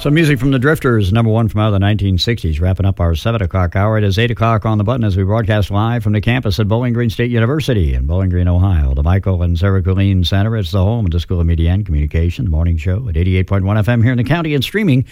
Some music from the Drifters, number one from out of the 1960s, wrapping up our 7 o'clock hour. It is 8 o'clock on the button as we broadcast live from the campus at Bowling Green State University in Bowling Green, Ohio. The Michael and Sarah Colleen Center. It's the home of the School of Media and Communication, the morning show at 88.1 FM here in the county and streaming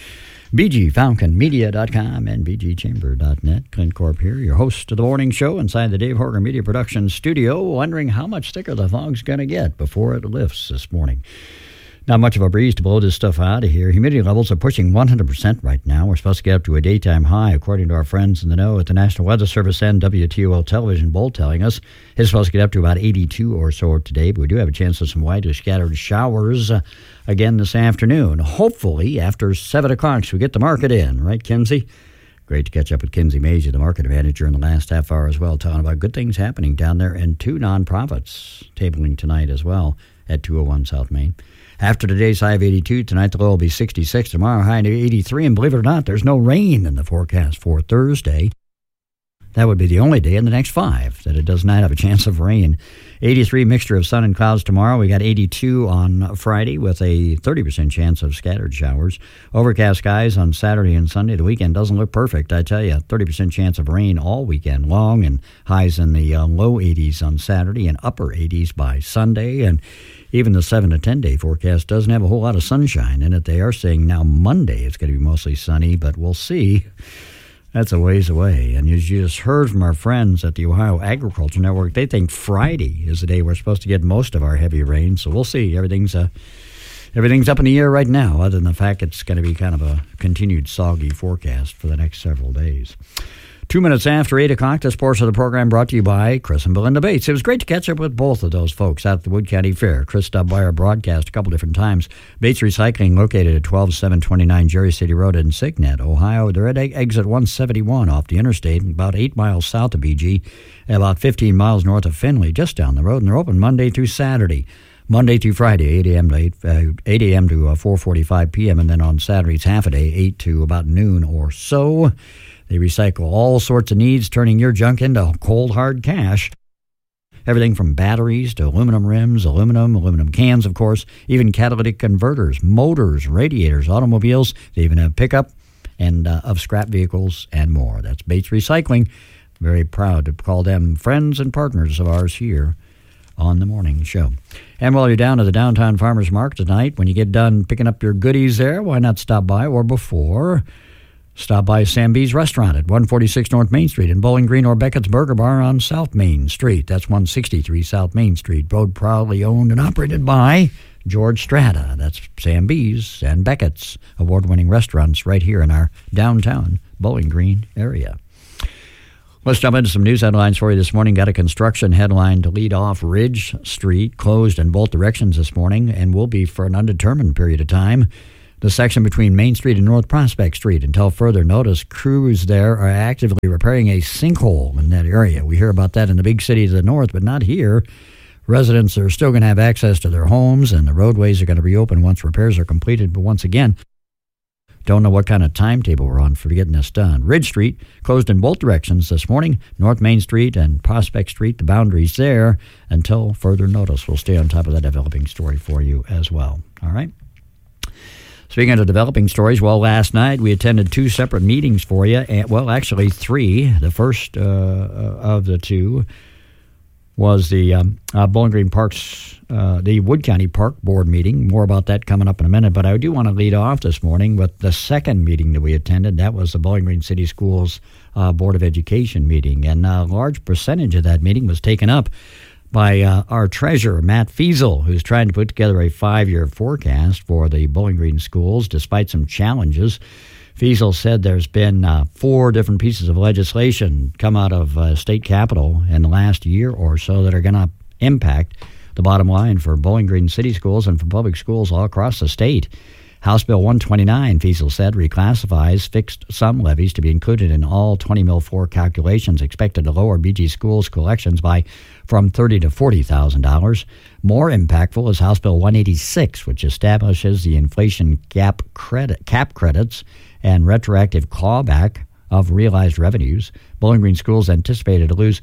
bgfalconmedia.com and bgchamber.net. Clint Corp here, your host of the morning show inside the Dave Horger Media Production Studio, wondering how much thicker the fog's going to get before it lifts this morning. Not much of a breeze to blow this stuff out of here. Humidity levels are pushing 100% right now. We're supposed to get up to a daytime high, according to our friends in the know at the National Weather Service and WTOL Television Bowl telling us. It's supposed to get up to about 82 or so today, but we do have a chance of some widely scattered showers again this afternoon. Hopefully after 7 o'clock, so we get the market in. Right, Kinsey? Great to catch up with Kinsey Mazie, the market manager, in the last half hour as well, talking about good things happening down there, and 2 nonprofits tabling tonight as well at 201 South Main. After today's high of 82, tonight the low will be 66. Tomorrow, high of 83. And believe it or not, there's no rain in the forecast for Thursday. That would be the only day in the next 5 that it does not have a chance of rain. 83, mixture of sun and clouds tomorrow. We got 82 on Friday with a 30% chance of scattered showers. Overcast skies on Saturday and Sunday. The weekend doesn't look perfect, I tell you. 30% chance of rain all weekend long, and highs in the low 80s on Saturday and upper 80s by Sunday. And even the 7 to 10 day forecast doesn't have a whole lot of sunshine in it. They are saying now Monday it's going to be mostly sunny, but we'll see. That's a ways away. And as you just heard from our friends at the Ohio Agriculture Network, they think Friday is the day we're supposed to get most of our heavy rain. So we'll see. Everything's up in the air right now, other than the fact it's going to be kind of a continued soggy forecast for the next several days. 2 minutes after 8 o'clock, this portion of the program brought to you by Chris and Belinda Bates. It was great to catch up with both of those folks at the Wood County Fair. Chris stopped by our broadcast a couple different times. Bates Recycling, located at 12729 Jerry City Road in Signet, Ohio. They're at exit 171 off the interstate, about 8 miles south of BG, and about 15 miles north of Findlay, just down the road. And they're open Monday through Saturday. Monday through Friday, 8 a.m. to 4:45 p.m., and then on Saturdays, half a day, 8 to about noon or so. They recycle all sorts of needs, turning your junk into cold, hard cash. Everything from batteries to aluminum rims, aluminum cans, of course, even catalytic converters, motors, radiators, automobiles. They even have pickup and of scrap vehicles and more. That's Bates Recycling. Very proud to call them friends and partners of ours here on the morning show. And while you're down at the downtown farmers market tonight, when you get done picking up your goodies there, why not stop by, or before, stop by Sam B's Restaurant at 146 North Main Street in Bowling Green, or Beckett's Burger Bar on South Main Street. That's 163 South Main Street. Both proudly owned and operated by George Strata. That's Sam B's and Beckett's award-winning restaurants right here in our downtown Bowling Green area. Let's jump into some news headlines for you this morning. Got a construction headline to lead off. Ridge Street closed in both directions this morning and will be for an undetermined period of time. The section between Main Street and North Prospect Street. Until further notice, crews there are actively repairing a sinkhole in that area. We hear about that in the big cities of the north, but not here. Residents are still going to have access to their homes, and the roadways are going to reopen once repairs are completed. But once again, don't know what kind of timetable we're on for getting this done. Ridge Street closed in both directions this morning. North Main Street and Prospect Street, the boundaries there. Until further notice, we'll stay on top of that developing story for you as well. All right? Speaking of developing stories, well, last night we attended 2 separate meetings for you. Well, actually 3. The first of the 2 was the Bowling Green Parks, the Wood County Park Board meeting. More about that coming up in a minute. But I do want to lead off this morning with the second meeting that we attended. That was the Bowling Green City Schools Board of Education meeting. And a large percentage of that meeting was taken up by our treasurer, Matt Feasel, who's trying to put together a 5-year forecast for the Bowling Green schools, despite some challenges. Feasel said there's been 4 different pieces of legislation come out of state capitol in the last year or so that are going to impact the bottom line for Bowling Green City schools and for public schools all across the state. House Bill 129, Feasel said, reclassifies fixed sum levies to be included in all 20 Mil 4 calculations, expected to lower BG schools' collections by from $30,000 to $40,000. More impactful is House Bill 186, which establishes the inflation cap credits and retroactive clawback of realized revenues. Bowling Green Schools anticipated to lose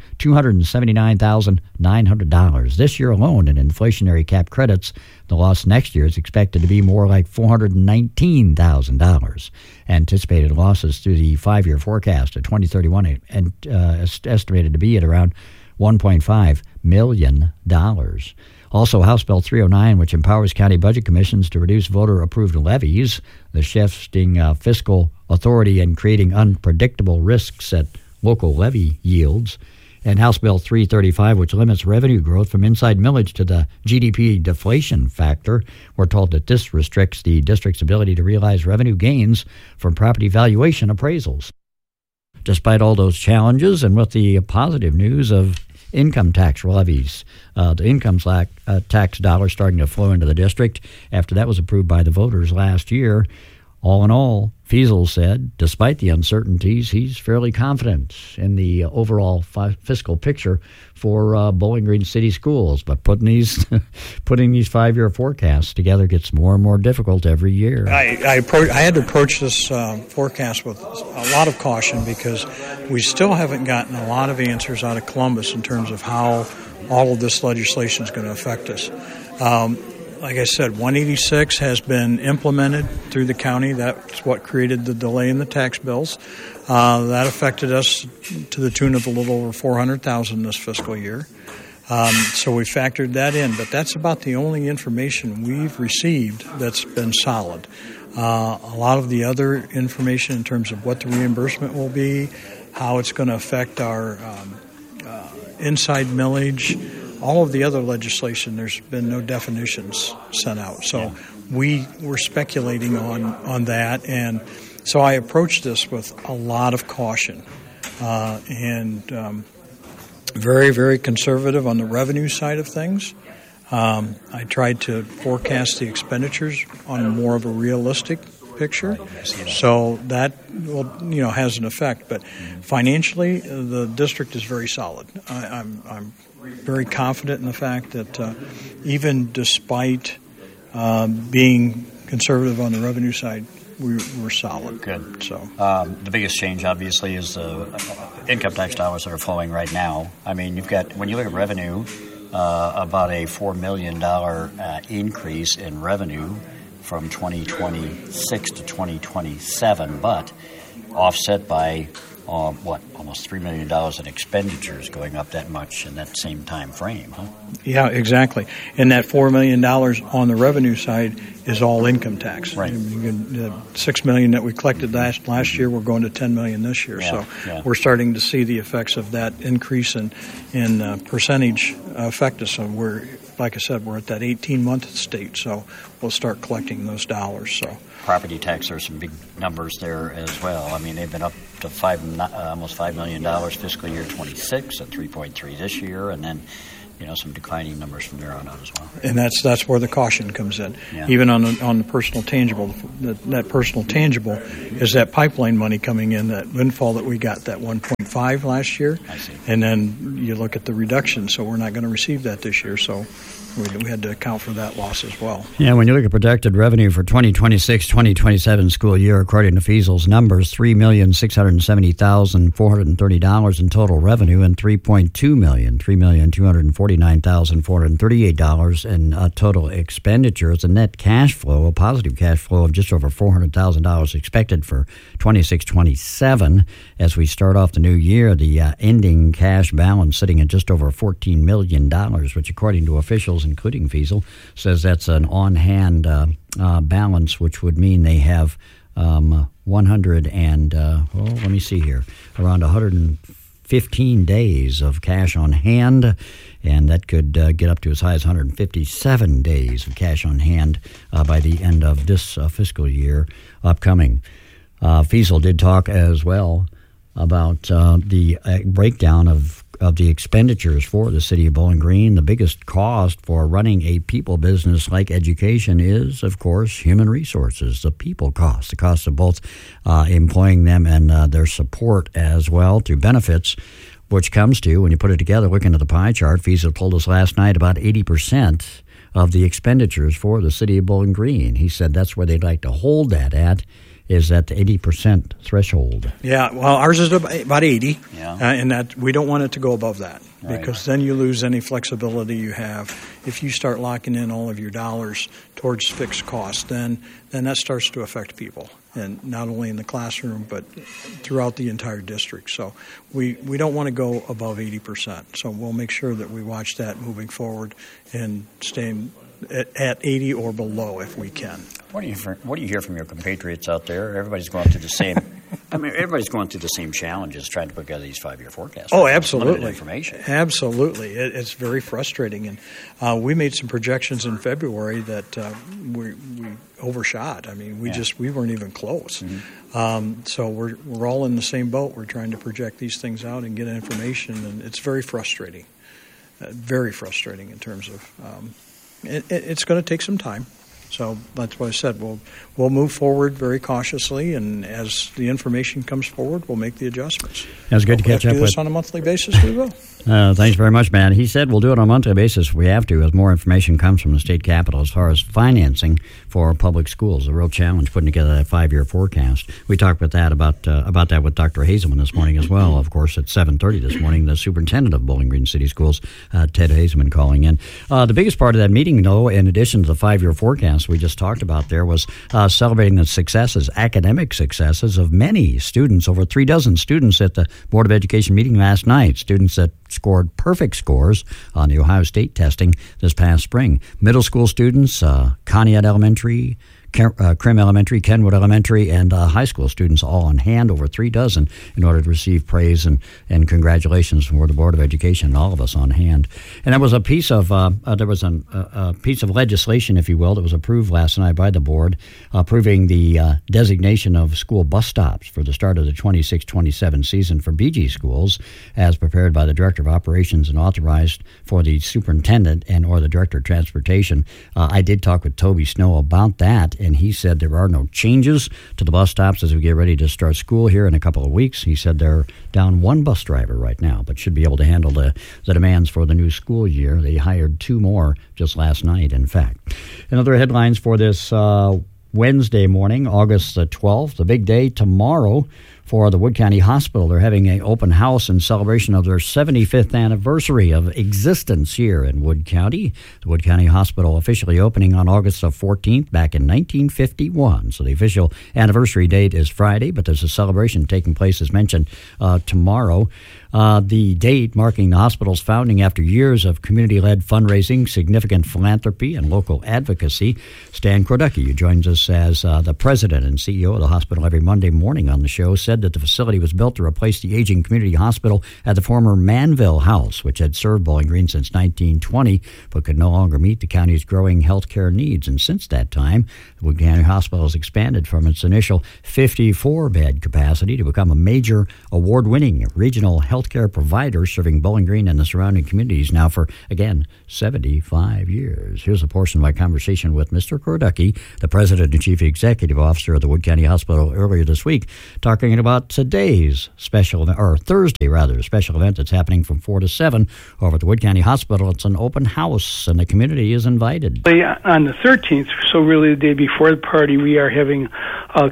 $279,900 this year alone in inflationary cap credits. The loss next year is expected to be more like $419,000. Anticipated losses through the 5-year forecast of 2031 and estimated to be at around $1.5 million. Also, House Bill 309, which empowers county budget commissions to reduce voter-approved levies, the shifting fiscal authority and creating unpredictable risks at local levy yields. And House Bill 335, which limits revenue growth from inside millage to the GDP deflation factor. We're told that this restricts the district's ability to realize revenue gains from property valuation appraisals. Despite all those challenges, and with the positive news of income tax levies, the income tax dollars starting to flow into the district after that was approved by the voters last year. All in all, Feasel said, despite the uncertainties, he's fairly confident in the overall fiscal picture for Bowling Green City Schools. But putting these 5-year forecasts together gets more and more difficult every year. I had to approach this forecast with a lot of caution because we still haven't gotten a lot of answers out of Columbus in terms of how all of this legislation is going to affect us. Like I said, 186 has been implemented through the county. That's what created the delay in the tax bills. That affected us to the tune of a little over $400,000 this fiscal year. So we factored that in, but that's about the only information we've received that's been solid. A lot of the other information in terms of what the reimbursement will be, how it's going to affect our inside millage, all of the other legislation, there's been no definitions sent out. So we were speculating on that, and so I approached this with a lot of caution and very, very conservative on the revenue side of things. I tried to forecast the expenditures on more of a realistic picture, so that has an effect. But financially, the district is very solid. I'm very confident in the fact that even despite being conservative on the revenue side, we're solid. Good. So the biggest change, obviously, is the income tax dollars that are flowing right now. I mean, you've got, when you look at revenue, about a $4 million increase in revenue from 2026 to 2027, but offset by almost $3 million in expenditures going up that much in that same time frame, huh? Yeah, exactly. And that $4 million on the revenue side is all income tax. Right. $6 million that we collected last year, we're going to $10 million this year. We're starting to see the effects of that increase in percentage affect us. So we're, like I said, we're at that 18-month state, so we'll start collecting those dollars. So property tax, there's some big numbers there as well. I mean, they've been up to almost $5 million fiscal year 26 and 3.3 this year, and then some declining numbers from there on out as well. And that's where the caution comes in. Yeah. Even on the personal tangible, that personal tangible is that pipeline money coming in, that windfall that we got, that 1.5 last year. I see. And then you look at the reduction, so we're not going to receive that this year. So we had to account for that loss as well. Yeah, when you look at projected revenue for 2026-2027 school year, according to Feasel's numbers, $3,670,430 in total revenue and $3,249,438 in total expenditures. A net cash flow, a positive cash flow of just over $400,000 expected for 26-27. As we start off the new year, the ending cash balance sitting at just over $14 million, which according to officials, including Feasel, says that's an on-hand balance, which would mean they have 115 days of cash on hand, and that could get up to as high as 157 days of cash on hand by the end of this fiscal year upcoming. Feasel did talk as well about the breakdown of the expenditures for the city of Bowling Green. The biggest cost for running a people business like education is, of course, human resources, the people cost, the cost of both employing them and their support as well through benefits, which comes to, when you put it together, looking at the pie chart, Feasel told us last night about 80% of the expenditures for the city of Bowling Green. He said that's where they'd like to hold that at is at the 80% threshold. Yeah, well, ours is about 80, Yeah. And that we don't want it to go above that, Right. because then you lose any flexibility you have. If you start locking in all of your dollars towards fixed costs, then that starts to affect people, and not only in the classroom but throughout the entire district. So we don't want to go above 80%. So we'll make sure that we watch that moving forward and staying at 80 or below if we can. What do you hear from your compatriots out there? Everybody's going through the same. Everybody's going through the same challenges trying to put together these 5-year forecasts. Oh, absolutely. Limited information. Absolutely. It's very frustrating. And we made some projections in February that we overshot. I mean, we weren't even close. Mm-hmm. So we're all in the same boat. We're trying to project these things out and get information, and it's very frustrating. Very frustrating in terms of it's going to take some time. So that's what I said. We'll move forward very cautiously, and as the information comes forward, we'll make the adjustments. That's good to catch up do with. This on a monthly basis, we will. Thanks very much, Matt. He said we'll do it on a monthly basis if we have to, as more information comes from the state capitol as far as financing for public schools. A real challenge putting together that 5-year forecast. We talked about that with Dr. Hazelman this morning as well. Of course, at 7:30 this morning, the superintendent of Bowling Green City Schools, Ted Hazelman, calling in. The biggest part of that meeting, though, in addition to the 5-year forecast we just talked about there, was celebrating the successes, academic successes of many students, over 3 dozen students at the Board of Education meeting last night, students that scored perfect scores on the Ohio State testing this past spring. Middle school students, Conneaut Elementary, Krim Elementary, Kenwood Elementary, and high school students all on hand, over 3 dozen, in order to receive praise and congratulations for the Board of Education and all of us on hand. And that was a piece of a piece of legislation, if you will, that was approved last night by the board, approving the designation of school bus stops for the start of the 26-27 season for BG schools, as prepared by the Director of Operations and authorized for the superintendent and or the Director of Transportation. I did talk with Toby Snow about that, and he said there are no changes to the bus stops as we get ready to start school here in a couple of weeks. He said they're down 1 bus driver right now, but should be able to handle the demands for the new school year. They hired 2 more just last night, in fact. And other headlines for this Wednesday morning, August the 12th, the big day tomorrow for the Wood County Hospital. They're having an open house in celebration of their 75th anniversary of existence here in Wood County. The Wood County Hospital officially opening on August the 14th back in 1951. So the official anniversary date is Friday, but there's a celebration taking place, as mentioned, tomorrow. The date marking the hospital's founding after years of community-led fundraising, significant philanthropy, and local advocacy. Stan Kroducky, who joins us as the president and CEO of the hospital every Monday morning on the show, said that the facility was built to replace the aging community hospital at the former Manville House, which had served Bowling Green since 1920, but could no longer meet the county's growing health care needs. And since that time, the Wood County Hospital has expanded from its initial 54-bed capacity to become a major award-winning regional healthcare provider serving Bowling Green and the surrounding communities now for, again, 75 years. Here's a portion of my conversation with Mr. Kroducky, the president and chief executive officer of the Wood County Hospital, earlier this week, talking about today's special event, or Thursday rather, special event that's happening from 4 to 7 over at the Wood County Hospital. It's an open house, and the community is invited. On the 13th, so really the day before the party, we are having a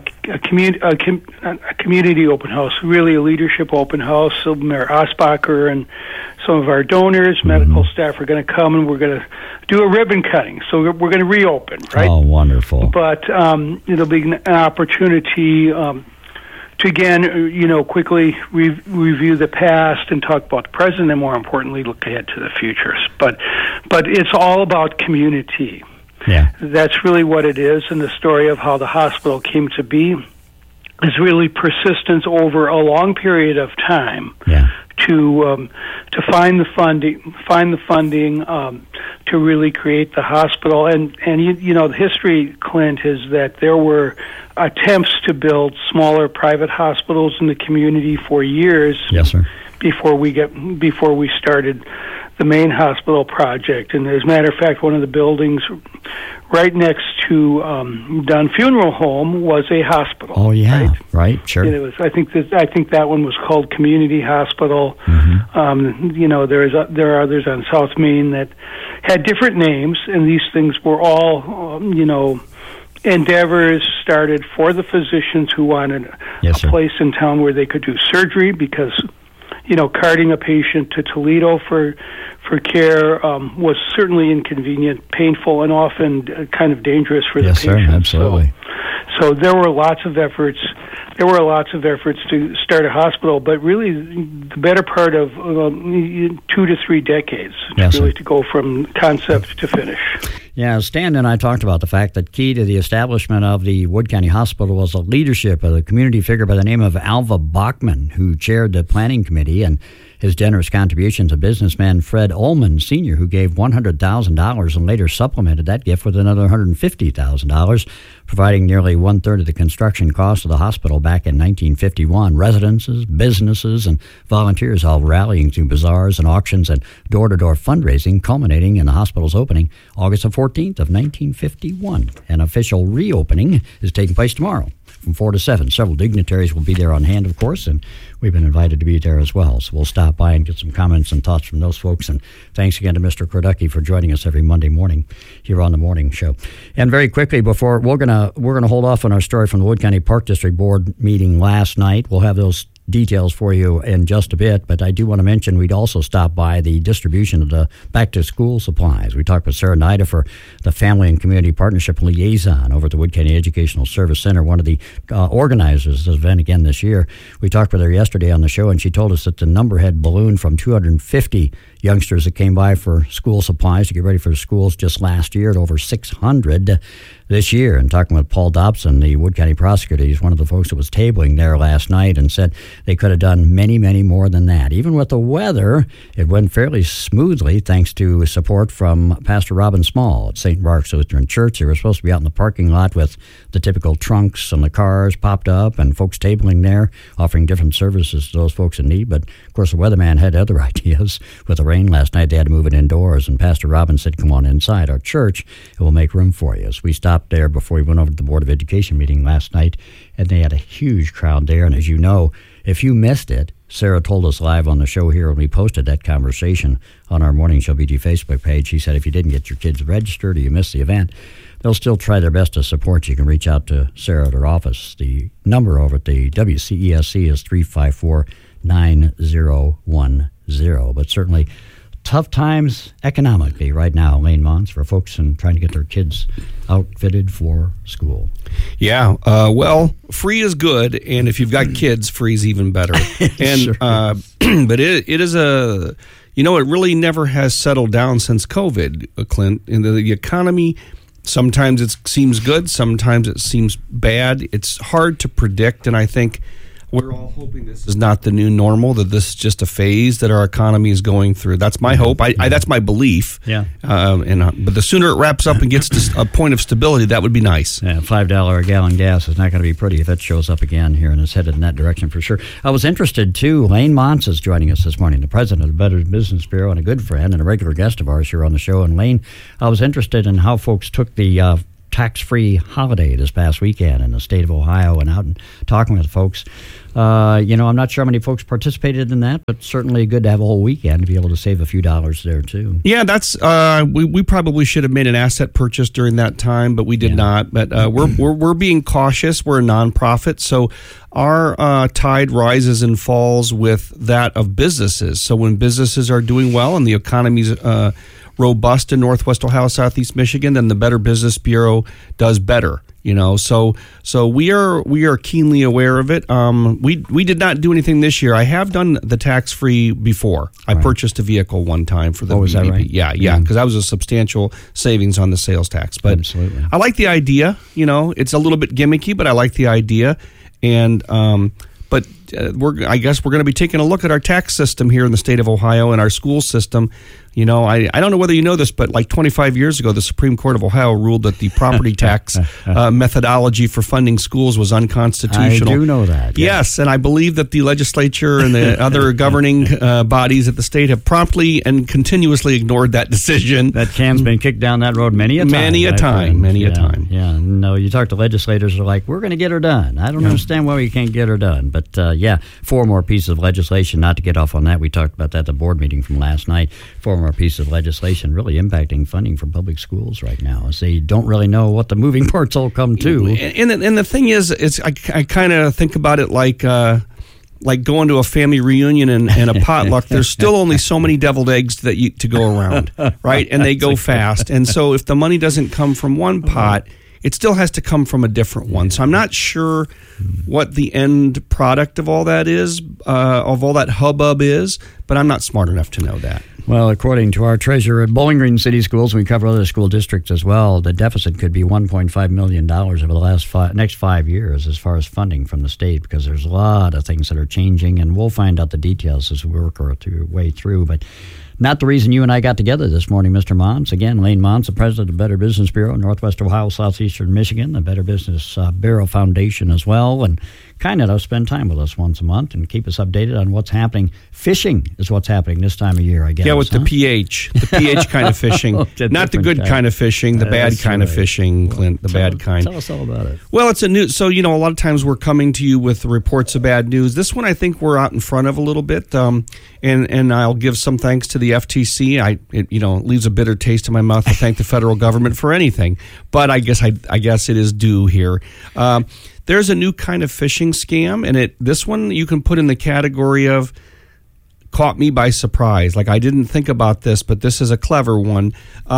community open house, really a leadership open house. So Mayor Osbacher and some of our donors, medical staff are going to come, and we're going to do a ribbon cutting. So we're going to reopen, right? Oh, wonderful. But it'll be an opportunity to, again, quickly review the past and talk about the present, and more importantly, look ahead to the future. But it's all about community. Yeah. That's really what it is, and the story of how the hospital came to be is really persistence over a long period of time. Yeah. To find the funding to really create the hospital, and the history, Clint, is that there were attempts to build smaller private hospitals in the community for years. Yes, sir. Before we started the main hospital project. And as a matter of fact, one of the buildings right next to Dunn Funeral Home was a hospital. Oh yeah, right, sure. And it was. I think that one was called Community Hospital. Mm-hmm. There are others on South Main that had different names, and these things were all endeavors started for the physicians who wanted a place in town where they could do surgery, because carting a patient to Toledo for care was certainly inconvenient, painful, and often kind of dangerous for the patient. Yes, sir, absolutely. So there were lots of efforts. There were lots of efforts to start a hospital, but really the better part of 2 to 3 decades to go from concept to finish. Yeah, Stan and I talked about the fact that key to the establishment of the Wood County Hospital was the leadership of a community figure by the name of Alva Bachman, who chaired the planning committee, and his generous contributions to businessman Fred Ullman Sr., who gave $100,000 and later supplemented that gift with another $150,000, providing nearly one-third of the construction cost of the hospital back in 1951. Residences, businesses, and volunteers all rallying to bazaars and auctions and door-to-door fundraising, culminating in the hospital's opening August the 14th of 1951. An official reopening is taking place tomorrow from 4 to 7. Several dignitaries will be there on hand, of course, and we've been invited to be there as well. So we'll stop by and get some comments and thoughts from those folks. And thanks again to Mr. Korducki for joining us every Monday morning here on the Morning Show. And very quickly, before we're gonna hold off on our story from the Wood County Park District Board meeting last night. We'll have those details for you in just a bit, but I do want to mention we'd also stop by the distribution of the back-to-school supplies. We talked with Sarah Nidifer, the Family and Community Partnership Liaison over at the Wood County Educational Service Center, one of the organizers of the event again this year. We talked with her yesterday on the show, and she told us that the number had ballooned from 250 youngsters that came by for school supplies to get ready for schools just last year to over 600 this year. And talking with Paul Dobson, the Wood County prosecutor, he's one of the folks that was tabling there last night, and said they could have done many, many more than that. Even with the weather, it went fairly smoothly thanks to support from Pastor Robin Small at St. Mark's Lutheran Church. They were supposed to be out in the parking lot with the typical trunks and the cars popped up and folks tabling there, offering different services to those folks in need. But, of course, the weatherman had other ideas. With the rain last night, they had to move it indoors, and Pastor Robin said, come on inside our church, and we'll make room for you. So we stopped there before we went over to the Board of Education meeting last night, and they had a huge crowd there. And as you know, if you missed it, Sarah told us live on the show here when we posted that conversation on our Morning Show BG Facebook page. She said if you didn't get your kids registered or you missed the event, they'll still try their best to support you. You can reach out to Sarah at her office. The number over at the WCESC is 354-9010. But certainly tough times economically right now, Lane Mons, for folks and trying to get their kids outfitted for school. Yeah, well, free is good, and if you've got kids, free is even better. And Sure. But it is a, it really never has settled down since COVID, Clint. In the economy, sometimes it seems good, sometimes it seems bad. It's hard to predict, and I think we're all hoping this is not the new normal, that this is just a phase that our economy is going through. That's my hope. That's my belief. Yeah. But the sooner it wraps up and gets to a point of stability, that would be nice. Yeah, $5 a gallon gas is not going to be pretty if it shows up again here, and it's headed in that direction for sure. I was interested, too. Lane Mons is joining us this morning, the president of the Better Business Bureau and a good friend and a regular guest of ours here on the show. And, Lane, I was interested in how folks took the tax-free holiday this past weekend in the state of Ohio, and out and talking with folks. I'm not sure how many folks participated in that, but certainly good to have a whole weekend to be able to save a few dollars there too. Yeah, that's we probably should have made an asset purchase during that time, but we did not. But we're being cautious. We're a nonprofit, so our tide rises and falls with that of businesses. So when businesses are doing well and the economy's robust in Northwest Ohio, Southeast Michigan, then the Better Business Bureau does better. So we are keenly aware of it. We did not do anything this year. I have done the tax-free before. I purchased a vehicle one time for the BBB. Was that right? Yeah, because that was a substantial savings on the sales tax. But absolutely, I like the idea. It's a little bit gimmicky, but I like the idea. And I guess we're going to be taking a look at our tax system here in the state of Ohio and our school system. I don't know whether you know this, but like 25 years ago, the Supreme Court of Ohio ruled that the property tax methodology for funding schools was unconstitutional. I do know that. Yeah. Yes, and I believe that the legislature and the other governing bodies at the state have promptly and continuously ignored that decision. That can's been kicked down that road many a time. Many a time. Yeah, no, you talk to legislators, they're like, we're going to get her done. I don't understand why we can't get her done. But, 4 more pieces of legislation, not to get off on that. We talked about that at the board meeting from last night. 4 more pieces of legislation really impacting funding for public schools right now, as they don't really know what the moving parts all come to. And the thing is, I kind of think about it like going to a family reunion and a potluck. There's still only so many deviled eggs to go around, right? And they go fast. And so if the money doesn't come from one pot, it still has to come from a different one. So I'm not sure what the end product of all that is, of all that hubbub is, but I'm not smart enough to know that. Well, according to our treasurer at Bowling Green City Schools, we cover other school districts as well, the deficit could be $1.5 million over the next 5 years as far as funding from the state, because there's a lot of things that are changing, and we'll find out the details as we work our way through. But not the reason you and I got together this morning, Mr. Mons. Again, Lane Mons, the president of Better Business Bureau, Northwest Ohio, Southeastern Michigan, the Better Business Bureau Foundation as well, and kind enough to spend time with us once a month and keep us updated on what's happening. Fishing is what's happening this time of year, I guess. Yeah, with the pH kind of fishing. Not the good kind of fishing, the bad kind of fishing, Clint, the bad kind. Tell us all about it. Well, it's a new, so, a lot of times we're coming to you with reports of bad news. This one I think we're out in front of a little bit, and I'll give some thanks to the FTC. It leaves a bitter taste in my mouth to thank the federal government for anything, but I guess it is due here. There's a new kind of phishing scam, and this one you can put in the category of caught me by surprise. Like, I didn't think about this, but this is a clever one.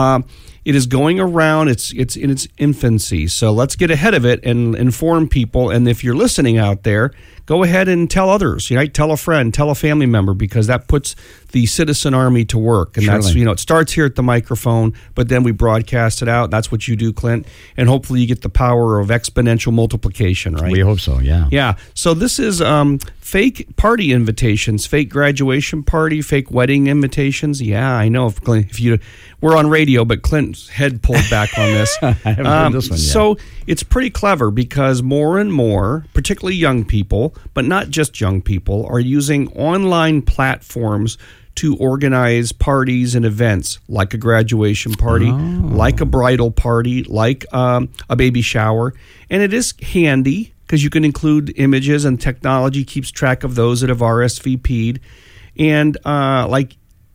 It is going around. It's in its infancy. So let's get ahead of it and inform people. And if you're listening out there, go ahead and tell others. Tell a friend, tell a family member, because that puts the citizen army to work. And that's, it starts here at the microphone, but then we broadcast it out. That's what you do, Clint. And hopefully you get the power of exponential multiplication, right? We hope so, yeah. Yeah. So this is fake party invitations, fake graduation party, fake wedding invitations. Yeah, I know. We're on radio, but Clint's head pulled back on this. I haven't heard this one yet. So it's pretty clever, because more and more, particularly young people, but not just young people, are using online platforms to organize parties and events, like a graduation party, like a bridal party, like a baby shower. And it is handy, because you can include images, and technology keeps track of those that have RSVP'd. And like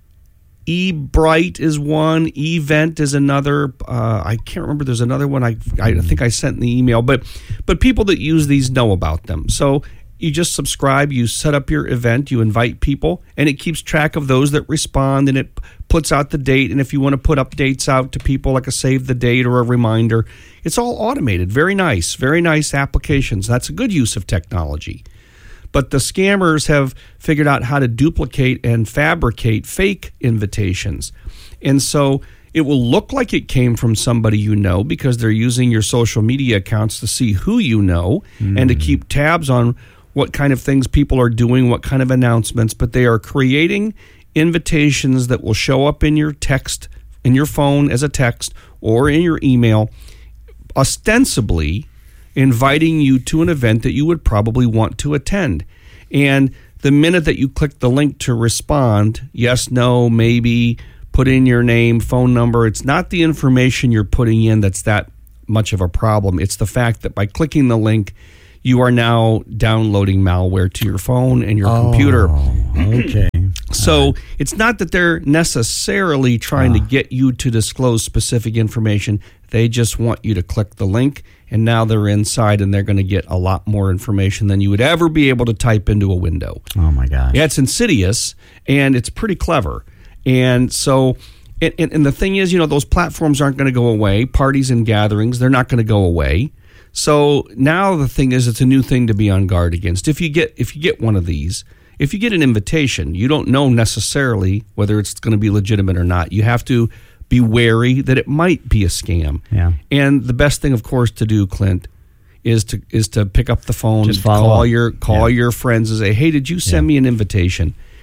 eBright is one, eVent is another. I can't remember. There's another one I think I sent in the email. But people that use these know about them. So you just subscribe, you set up your event, you invite people, and it keeps track of those that respond, and it puts out the date. And if you want to put updates out to people, like a save the date or a reminder, it's all automated. Very nice applications. That's a good use of technology. But the scammers have figured out how to duplicate and fabricate fake invitations. And so it will look like it came from somebody you know, because they're using your social media accounts to see who you know and to keep tabs on what kind of things people are doing, what kind of announcements. But they are creating invitations that will show up in your text, in your phone as a text, or in your email, ostensibly inviting you to an event that you would probably want to attend. And the minute that you click the link to respond, yes, no, maybe, put in your name, phone number, it's not the information you're putting in that's that much of a problem. It's the fact that by clicking the link, you are now downloading malware to your phone and your computer. Okay. So it's not that they're necessarily trying to get you to disclose specific information. They just want you to click the link, and now they're inside, and they're going to get a lot more information than you would ever be able to type into a window. Oh, my gosh. Yeah, it's insidious, and it's pretty clever. And so, and the thing is, those platforms aren't going to go away. Parties and gatherings, they're not going to go away. So now the thing is, it's a new thing to be on guard against. If you get one of these, if you get an invitation, you don't know necessarily whether it's going to be legitimate or not. You have to be wary that it might be a scam. Yeah. And the best thing, of course, to do, Clint, is to pick up the phone, just call your friends and say, "Hey, did you send me an invitation?"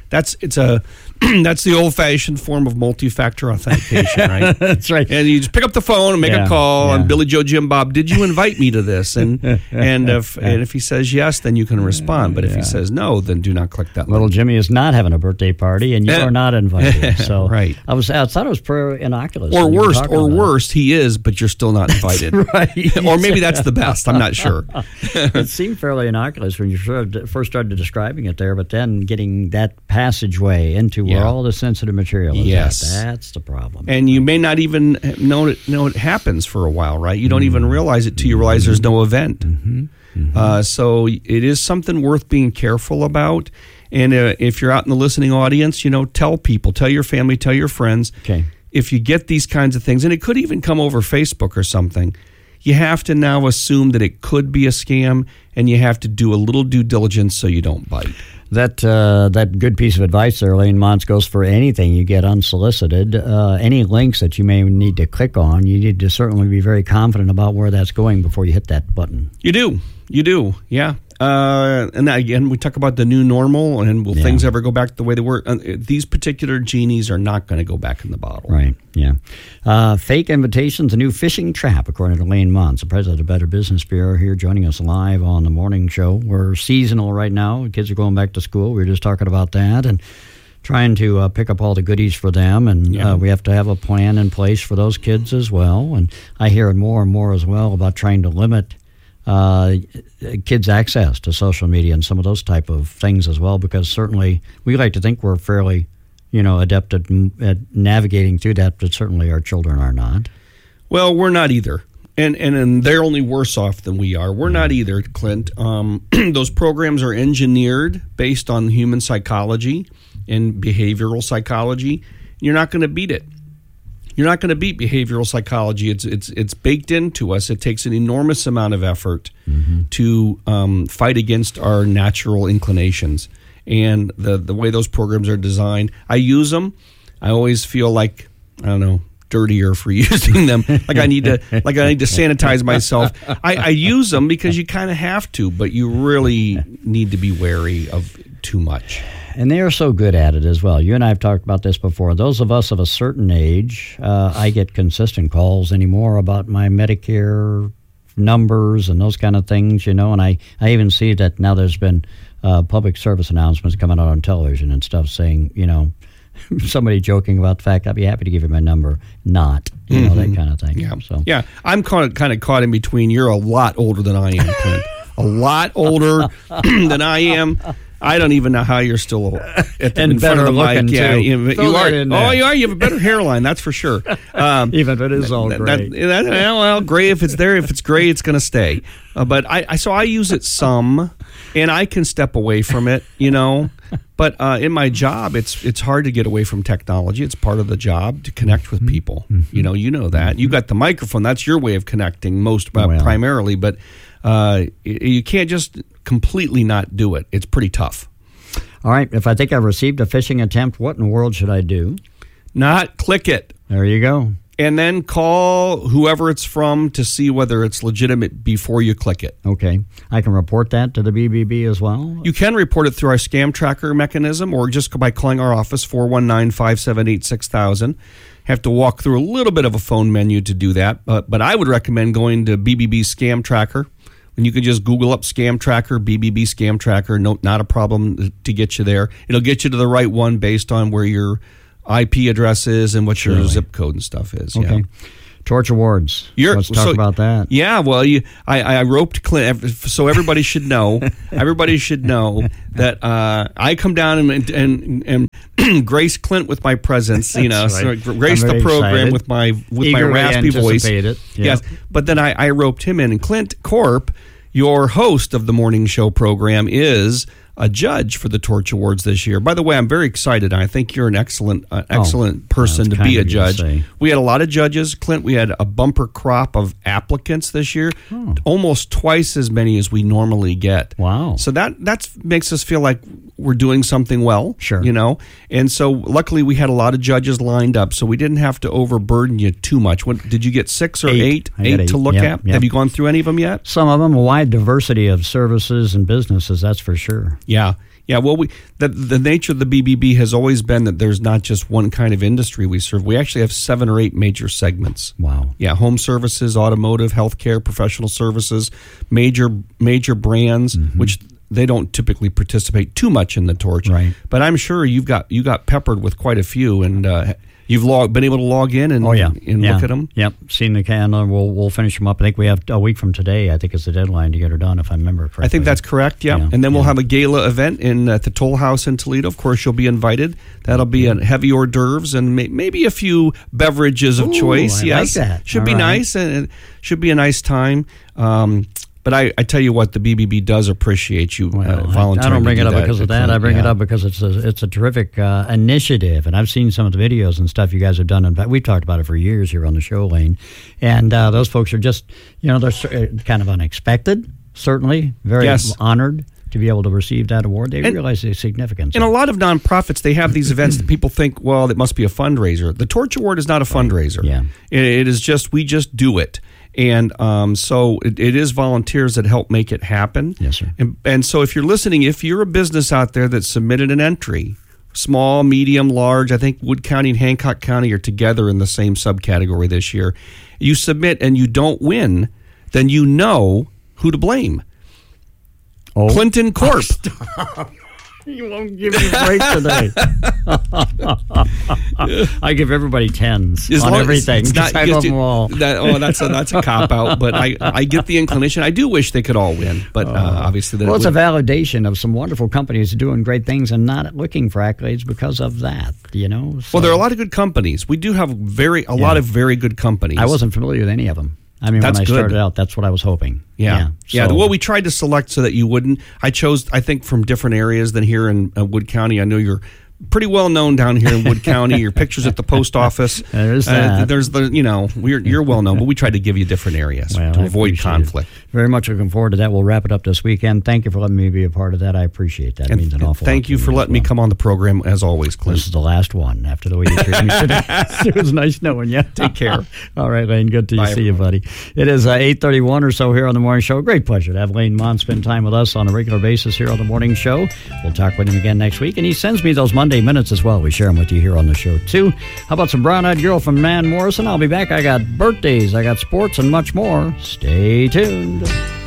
That's the old-fashioned form of multi-factor authentication, right? That's right. And you just pick up the phone and make a call. And Billy Joe Jim Bob, did you invite me to this? And if he says yes, then you can respond. But if he says no, then do not click that link. Little Jimmy is not having a birthday party, and you are not invited. So right. I thought it was pretty innocuous. Or worst, he is, but you're still not invited. Right. Or maybe that's the best. I'm not sure. It seemed fairly innocuous when you first started describing it there, but then getting that passageway into where all the sensitive material is at, that's the problem. And you may not even know it happens for a while, right? You don't even realize it till you realize there's no event. So it is something worth being careful about. And if you're out in the listening audience, tell people, tell your family, tell your friends. Okay. If you get these kinds of things, and it could even come over Facebook or something, you have to now assume that it could be a scam, and you have to do a little due diligence so you don't bite. That good piece of advice there, Elaine Montz, goes for anything you get unsolicited. Any links that you may need to click on, you need to certainly be very confident about where that's going before you hit that button. You do, yeah. And again, we talk about the new normal, and will things ever go back the way they were? These particular genies are not going to go back in the bottle. Right, yeah. Fake invitations, a new phishing trap, according to Elaine Montz, the president of Better Business Bureau, here joining us live on the morning show. We're seasonal right now. Kids are going back to school. We were just talking about that, and trying to pick up all the goodies for them, and we have to have a plan in place for those kids as well. And I hear more and more as well about trying to limit kids' access to social media and some of those type of things as well, because certainly we like to think we're fairly, adept at navigating through that, but certainly our children are not. Well, we're not either. And they're only worse off than we are. We're not either, Clint. Those programs are engineered based on human psychology and behavioral psychology. You're not going to beat it. You're not going to beat behavioral psychology. It's baked into us. It takes an enormous amount of effort to fight against our natural inclinations. And the way those programs are designed, I use them. I always feel like, I don't know, dirtier for using them. Like I need to sanitize myself. I use them because you kind of have to, but you really need to be wary of too much. And they are so good at it as well. You and I have talked about this before. Those of us of a certain age, I get consistent calls anymore about my Medicare numbers and those kind of things, and I even see that now there's been public service announcements coming out on television and stuff saying, somebody joking about the fact, I'd be happy to give you my number, not, that kind of thing. Yeah. So. Yeah, I'm kind of caught in between. You're a lot older than I am, Clint. A lot older than I am. I don't even know how you're still in front of the mic. Yeah, you are. Oh, you are. You have a better hairline, that's for sure. Even if it is all gray. Well, gray. If it's there, if it's gray, it's going to stay. But I use it some, and I can step away from it. But in my job, it's hard to get away from technology. It's part of the job to connect with people. You know that. You got the microphone. That's your way of connecting primarily. But you can't just completely not do it. It's pretty tough. All right. If I think I've received a phishing attempt, what in the world should I do? Not click it. There you go. And then call whoever it's from to see whether it's legitimate before you click it. Okay. I can report that to the BBB as well? You can report it through our scam tracker mechanism or just by calling our office, 419-578-6000. Have to walk through a little bit of a phone menu to do that. But I would recommend going to BBB Scam Tracker. And you can just Google up Scam Tracker, BBB Scam Tracker. No, not a problem to get you there. It'll get you to the right one based on where your IP address is and what your zip code and stuff is. Okay. Yeah. Torch Awards. Let's talk about that. Yeah, well, I roped Clint, so everybody should know. Everybody should know that I come down and grace Clint with my presence. Right. So grace the program with my raspy voice. Yes, but then I roped him in. And Clint Corp, your host of the morning show program, is a judge for the Torch Awards this year. By the way, I'm very excited. I think you're an excellent person to be a judge. We had a lot of judges, Clint. We had a bumper crop of applicants this year, almost twice as many as we normally get. Wow! So that makes us feel like we're doing something well. Sure. And so luckily we had a lot of judges lined up, so we didn't have to overburden you too much. Did you get 6 or 8? 8 to look at? Yep. Have you gone through any of them yet? Some of them, a wide diversity of services and businesses, that's for sure. Yeah. Yeah, well, the nature of the BBB has always been that there's not just one kind of industry we serve. We actually have 7 or 8 major segments. Wow. Yeah, home services, automotive, healthcare, professional services, major brands, which they don't typically participate too much in the torch. Right. But I'm sure you got peppered with quite a few, and you've been able to log in and look at them. Yep, seen the calendar. We'll finish them up. I think we have a week from today. I think is the deadline to get her done, if I remember correctly. I think that's correct. Yeah, and then we'll have a gala event at the Toll House in Toledo. Of course, you'll be invited. That'll be a heavy hors d'oeuvres and maybe a few beverages of choice. Yes, like that. Should be nice, and it should be a nice time. But I tell you what, the BBB does appreciate you volunteering. I don't bring it up because of that. I bring it Yeah. up because it's a terrific initiative, and I've seen some of the videos and stuff you guys have done. In fact, we've talked about it for years here on the show, Lane. And those folks are just, they're kind of unexpected, certainly, very honored to be able to receive that award. They realize the significance. And a lot of nonprofits, they have these events that people think, well, it must be a fundraiser. The Torch Award is not a fundraiser. Yeah. It is just, we just do it. And so it is volunteers that help make it happen. Yes, sir. And so if you're listening, if you're a business out there that submitted an entry, small, medium, large, I think Wood County and Hancock County are together in the same subcategory this year. You submit and you don't win, then you know who to blame. Clinton Corp. You won't give me a break today. I give everybody 10s on everything. I love them all. That's a cop-out, but I get the inclination. I do wish they could all win, but obviously... It's a validation of some wonderful companies doing great things and not looking for accolades because of that, So, well, there are a lot of good companies. We do have a lot of very good companies. I wasn't familiar with any of them. I mean, when I started out, that's what I was hoping. Yeah. Well, we tried to select so that you wouldn't. I chose, I think, from different areas than here in Wood County. I know you're pretty well known down here in Wood County. Your pictures at the post office. There's that. There's the, you're well known, but we tried to give you different areas to avoid conflict. Very much looking forward to that. We'll wrap it up this weekend. Thank you for letting me be a part of that. I appreciate that. It means an awful lot. Thank you for letting me come on the program, as always, Clint. This is the last one after the way you treated me today. It was nice knowing you. Take care. All right, Lane. Good to see you, buddy. It is 8:31 or so here on the morning show. Great pleasure to have Lane Mon spend time with us on a regular basis here on the morning show. We'll talk with him again next week, and he sends me those Monday minutes as well. We share them with you here on the show, too. How about some Brown Eyed Girl from Van Morrison? I'll be back. I got birthdays, I got sports, and much more. Stay tuned.